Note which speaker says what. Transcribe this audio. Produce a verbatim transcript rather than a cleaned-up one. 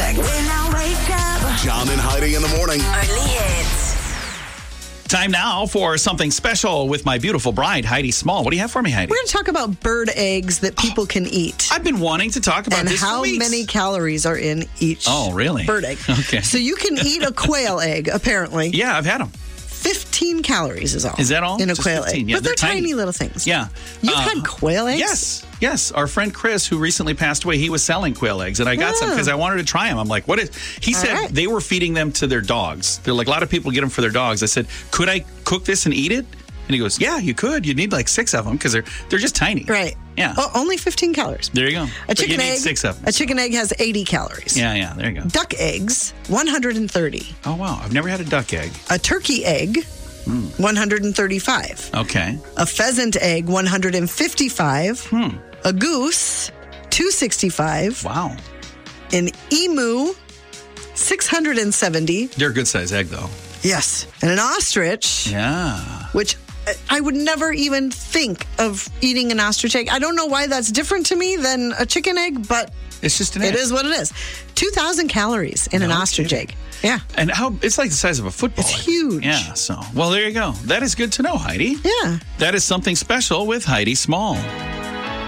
Speaker 1: Check.
Speaker 2: When I wake up.
Speaker 1: John and Heidi in the morning.
Speaker 2: Only hits.
Speaker 3: Time now for something special with my beautiful bride, Heidi Small. What do you have for me, Heidi?
Speaker 4: We're going to talk about bird eggs that people can eat.
Speaker 3: I've been wanting to talk about
Speaker 4: and
Speaker 3: this
Speaker 4: how
Speaker 3: for weeks.
Speaker 4: many calories are in each
Speaker 3: Oh, really?
Speaker 4: bird egg.
Speaker 3: Okay.
Speaker 4: So you can eat a quail egg, apparently.
Speaker 3: Yeah, I've had them.
Speaker 4: fifteen calories is all.
Speaker 3: Is that all?
Speaker 4: In a
Speaker 3: Just
Speaker 4: quail
Speaker 3: fifteen.
Speaker 4: egg.
Speaker 3: Yeah,
Speaker 4: but they're,
Speaker 3: they're
Speaker 4: tiny.
Speaker 3: tiny.
Speaker 4: little things.
Speaker 3: Yeah.
Speaker 4: You've
Speaker 3: Uh,
Speaker 4: had quail eggs?
Speaker 3: Yes. Yes. Our friend Chris, who recently passed away, he was selling quail eggs, and I got some
Speaker 4: Oh.
Speaker 3: because I wanted to try them. I'm like, what is... He
Speaker 4: All
Speaker 3: said
Speaker 4: right.
Speaker 3: they were feeding them to their dogs. They're like, a lot of people get them for their dogs. I said, could I cook this and eat it? And he goes, yeah, you could. You'd need like six of them because they're, they're just tiny.
Speaker 4: Right.
Speaker 3: Yeah.
Speaker 4: Oh, only fifteen calories.
Speaker 3: There you go.
Speaker 4: A
Speaker 3: But
Speaker 4: chicken
Speaker 3: you need
Speaker 4: egg.
Speaker 3: six of them.
Speaker 4: A chicken egg has eighty calories.
Speaker 3: Yeah, yeah. There you go.
Speaker 4: Duck eggs, one hundred thirty.
Speaker 3: Oh, wow. I've never had a duck egg.
Speaker 4: A turkey egg, one hundred thirty-five.
Speaker 3: Okay.
Speaker 4: A pheasant egg, one hundred fifty-five.
Speaker 3: Hmm.
Speaker 4: A goose, two hundred sixty-five.
Speaker 3: Wow.
Speaker 4: An emu, six hundred seventy.
Speaker 3: They're a good size egg, though.
Speaker 4: Yes. And an ostrich,
Speaker 3: Yeah.
Speaker 4: which I would never even think of eating an ostrich egg. I don't know why that's different to me than a chicken egg, but
Speaker 3: It's just an egg.
Speaker 4: it is what it is. two thousand calories in an
Speaker 3: No
Speaker 4: ostrich
Speaker 3: kidding.
Speaker 4: egg. Yeah.
Speaker 3: And how it's like the size of a football.
Speaker 4: It's
Speaker 3: egg.
Speaker 4: huge.
Speaker 3: Yeah. So, well, there you go. That is good to know, Heidi.
Speaker 4: Yeah.
Speaker 3: That is something special with Heidi Small.